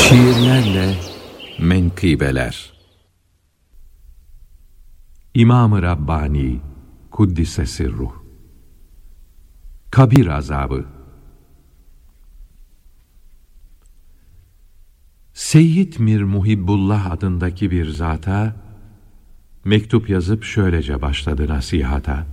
Şiirlerle menkıbeler. İmam-ı Rabbani Kuddise Sirruh. Kabir azabı. Seyyid Mir Muhibbullah adındaki bir zata mektup yazıp şöylece başladı nasihata: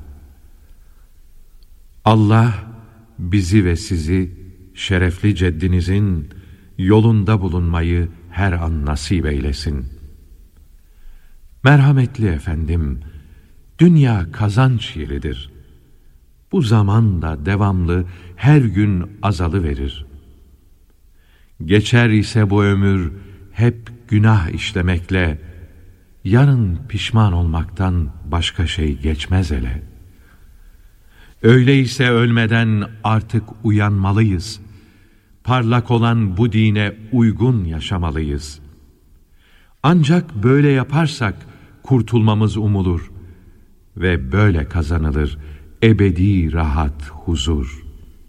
Allah bizi ve sizi şerefli ceddinizin yolunda bulunmayı her an nasip eylesin. Merhametli efendim, dünya kazanç yeridir. Bu zaman da devamlı her gün azalıverir. Geçer ise bu ömür hep günah işlemekle, yarın pişman olmaktan başka şey geçmez hele. Öyleyse ölmeden artık uyanmalıyız. Parlak olan bu dine uygun yaşamalıyız. Ancak böyle yaparsak kurtulmamız umulur ve böyle kazanılır ebedi rahat, huzur.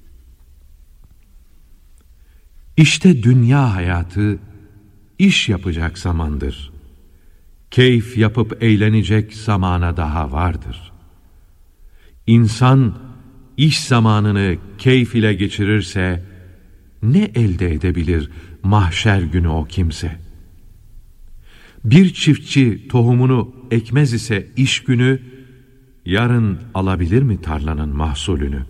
İşte dünya hayatı iş yapacak zamandır. Keyif yapıp eğlenecek zamana daha vardır. İnsan iş zamanını keyif ile geçirirse ne elde edebilir mahşer günü o kimse? Bir çiftçi tohumunu ekmez ise iş günü, yarın alabilir mi tarlanın mahsulünü?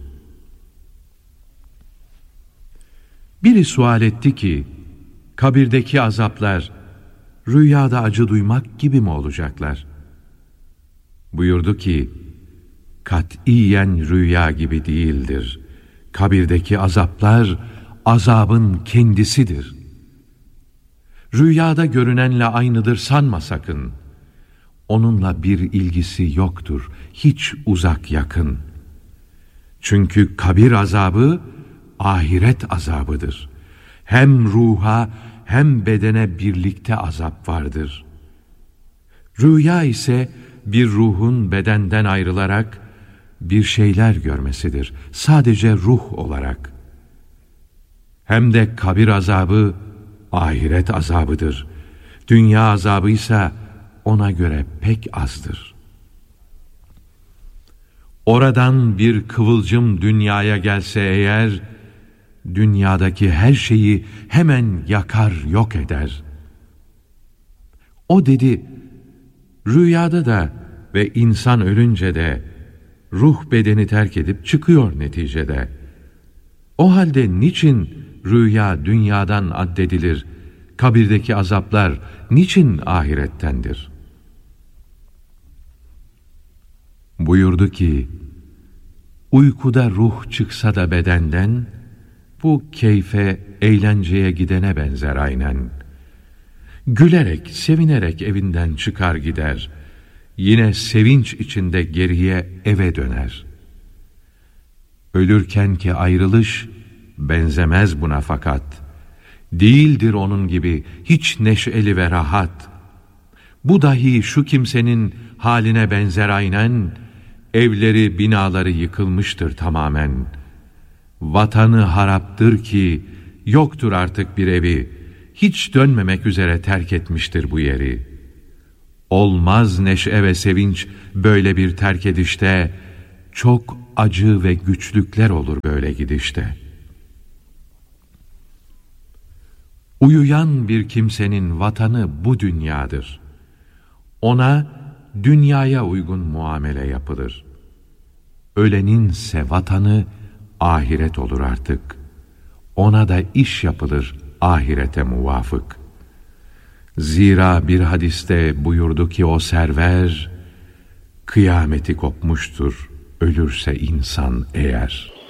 Biri sual etti ki, kabirdeki azaplar rüyada acı duymak gibi mi olacaklar? Buyurdu ki, katiyen rüya gibi değildir. Kabirdeki azaplar azabın kendisidir. Rüyada görünenle aynıdır sanma sakın. Onunla bir ilgisi yoktur, hiç uzak yakın. Çünkü kabir azabı ahiret azabıdır. Hem ruha hem bedene birlikte azap vardır. Rüya ise bir ruhun bedenden ayrılarak bir şeyler görmesidir, sadece ruh olarak. Hem de kabir azabı ahiret azabıdır. Dünya azabıysa ona göre pek azdır. Oradan bir kıvılcım dünyaya gelse eğer, dünyadaki her şeyi hemen yakar yok eder. O dedi, rüyada da ve insan ölünce de ruh bedeni terk edip çıkıyor neticede. O halde niçin rüya dünyadan addedilir, kabirdeki azaplar niçin ahirettendir? Buyurdu ki, uykuda ruh çıksa da bedenden, bu keyfe, eğlenceye gidene benzer aynen. Gülerek, sevinerek evinden çıkar gider, yine sevinç içinde geriye eve döner. Ölürken ki ayrılış benzemez buna fakat, değildir onun gibi hiç neşeli ve rahat. Bu dahi şu kimsenin haline benzer aynen, evleri binaları yıkılmıştır tamamen. Vatanı haraptır ki yoktur artık bir evi, hiç dönmemek üzere terk etmiştir bu yeri. Olmaz neşe ve sevinç böyle bir terk edişte, çok acı ve güçlükler olur böyle gidişte. Uyuyan bir kimsenin vatanı bu dünyadır. Ona dünyaya uygun muamele yapılır. Öleninse vatanı ahiret olur artık. Ona da iş yapılır ahirete muvafık. Zira bir hadiste buyurdu ki o server, kıyameti kopmuştur ölürse insan eğer.